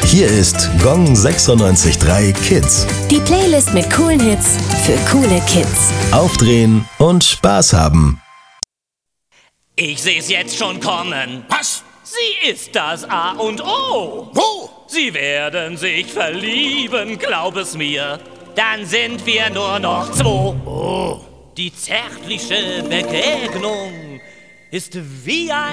Hier ist Gong 96.3 Kids. Die Playlist mit coolen Hits für coole Kids. Aufdrehen und Spaß haben. Ich seh's jetzt schon kommen. Was? Sie ist das A und O. Wo? Sie werden sich verlieben, glaub es mir. Dann sind wir nur noch zwei. Oh. Die zärtliche Begegnung ist wie ein